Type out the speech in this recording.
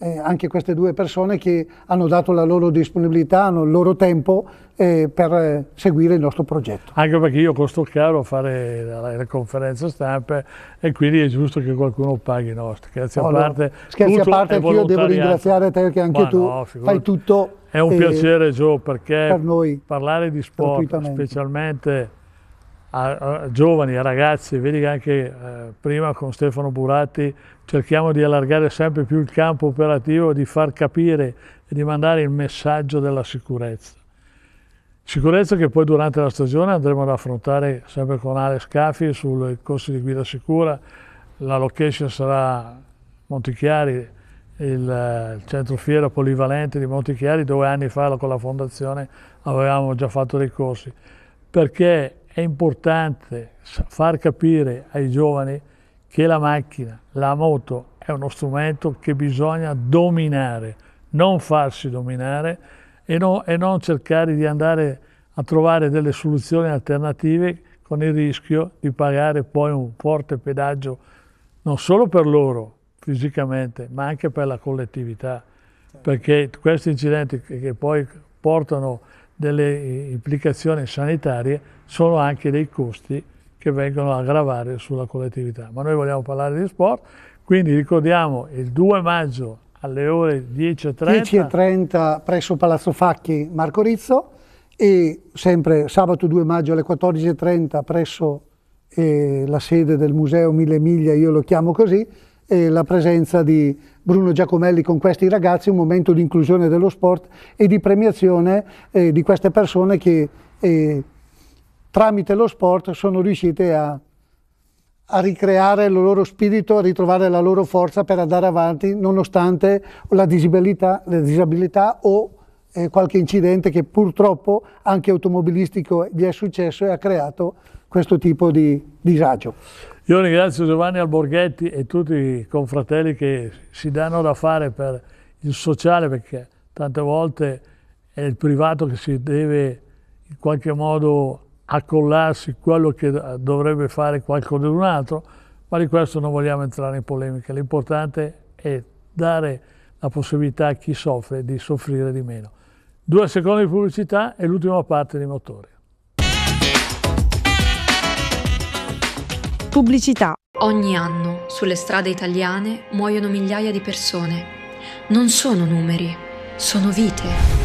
anche queste due persone che hanno dato la loro disponibilità, hanno il loro tempo per seguire il nostro progetto. Anche perché io costo caro a fare le conferenze stampe e quindi è giusto che qualcuno paghi, no? Scherzi a parte. Scherzi a parte, anch'io devo ringraziare te perché anche tu fai tutto. È un piacere, Gio, perché per noi, parlare di sport, specialmente a giovani, a ragazzi, vedi che anche prima con Stefano Buratti cerchiamo di allargare sempre più il campo operativo, di far capire e di mandare il messaggio della sicurezza. Sicurezza che poi durante la stagione andremo ad affrontare sempre con Ale Scafi sul corso di guida sicura. La location sarà Montichiari, il centro fiera polivalente di Montichiari. 2 anni fa con la fondazione avevamo già fatto dei corsi, perché è importante far capire ai giovani che la macchina, la moto è uno strumento che bisogna dominare, non farsi dominare e non cercare di andare a trovare delle soluzioni alternative con il rischio di pagare poi un forte pedaggio non solo per loro fisicamente ma anche per la collettività, perché questi incidenti che poi portano delle implicazioni sanitarie sono anche dei costi che vengono a gravare sulla collettività. Ma noi vogliamo parlare di sport, quindi ricordiamo il 2 maggio alle ore 10:30. 10:30 presso Palazzo Facchi Marco Rizzo e sempre sabato 2 maggio alle 14:30 presso la sede del Museo Mille Miglia, io lo chiamo così, la presenza di Bruno Giacomelli con questi ragazzi, un momento di inclusione dello sport e di premiazione di queste persone che tramite lo sport sono riuscite a ricreare il loro spirito, a ritrovare la loro forza per andare avanti nonostante la disabilità o qualche incidente che purtroppo anche automobilistico vi è successo e ha creato questo tipo di disagio. Io ringrazio Giovanni Alborghetti e tutti i confratelli che si danno da fare per il sociale, perché tante volte è il privato che si deve in qualche modo accollarsi quello che dovrebbe fare qualcun altro, ma di questo non vogliamo entrare in polemica. L'importante è dare la possibilità a chi soffre di soffrire di meno. 2 secondi di pubblicità e l'ultima parte di Motori. Pubblicità. Ogni anno sulle strade italiane muoiono migliaia di persone. Non sono numeri, sono vite.